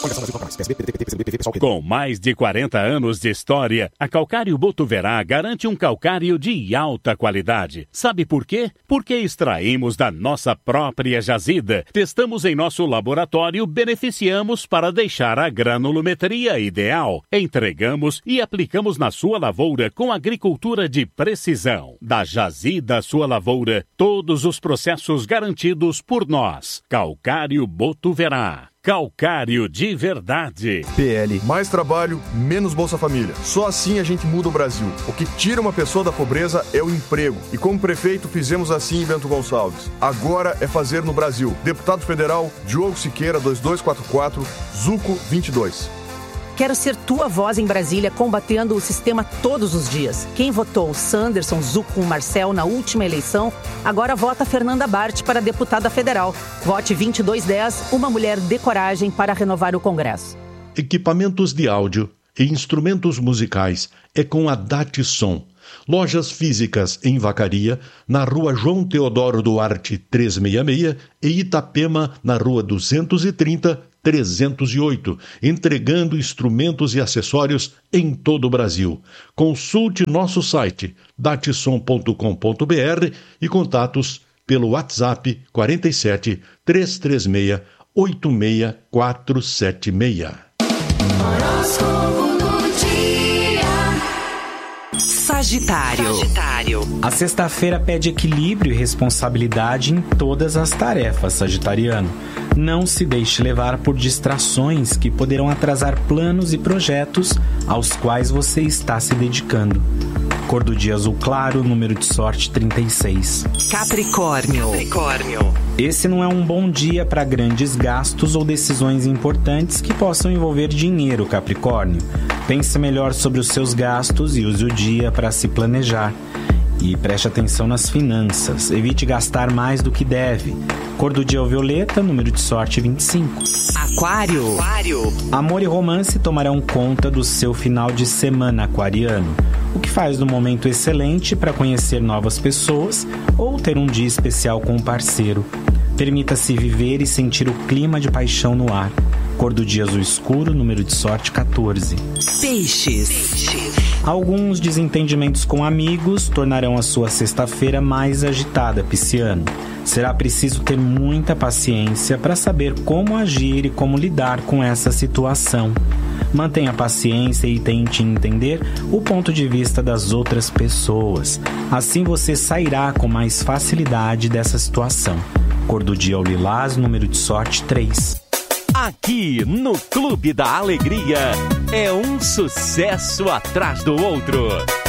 Com mais de 40 anos de história, a Calcário Botuverá garante um calcário de alta qualidade. Sabe por quê? Porque extraímos da nossa própria jazida, testamos em nosso laboratório, beneficiamos para deixar a granulometria ideal, entregamos e aplicamos na sua lavoura com agricultura de precisão. Da jazida à sua lavoura, todos os processos garantidos por nós. Calcário Botuverá. Calcário de verdade. PL. Mais trabalho, menos Bolsa Família. Só assim a gente muda o Brasil. O que tira uma pessoa da pobreza é o emprego. E como prefeito fizemos assim em Bento Gonçalves. Agora é fazer no Brasil. Deputado Federal, Diogo Siqueira, 2244, Zuco 22. Quero ser tua voz em Brasília, combatendo o sistema todos os dias. Quem votou Sanderson, Zuco, Marcel na última eleição, agora vota Fernanda Bart para deputada federal. Vote 2210, uma mulher de coragem para renovar o Congresso. Equipamentos de áudio e instrumentos musicais é com a Datsom. Lojas físicas em Vacaria, na rua João Teodoro Duarte 366 e Itapema, na rua 230-308, entregando instrumentos e acessórios em todo o Brasil. Consulte nosso site datsom.com.br e contatos pelo WhatsApp 47 336 86476. Sagitário. A sexta-feira pede equilíbrio e responsabilidade em todas as tarefas, sagitariano. Não se deixe levar por distrações que poderão atrasar planos e projetos aos quais você está se dedicando. Cor do dia azul claro, número de sorte 36. Capricórnio. Esse não é um bom dia para grandes gastos ou decisões importantes que possam envolver dinheiro, Capricórnio. Pense melhor sobre os seus gastos e use o dia para se planejar. E preste atenção nas finanças. Evite gastar mais do que deve. Cor do dia é o violeta, número de sorte 25. Aquário. Amor e romance tomarão conta do seu final de semana, aquariano. O que faz do momento excelente para conhecer novas pessoas ou ter um dia especial com um parceiro. Permita-se viver e sentir o clima de paixão no ar. Cor do dia azul escuro, número de sorte 14. Peixes. Alguns desentendimentos com amigos tornarão a sua sexta-feira mais agitada, pisciano. Será preciso ter muita paciência para saber como agir e como lidar com essa situação. Mantenha paciência e tente entender o ponto de vista das outras pessoas. Assim você sairá com mais facilidade dessa situação. Cor do dia é o lilás, número de sorte 3. Aqui no Clube da Alegria é um sucesso atrás do outro.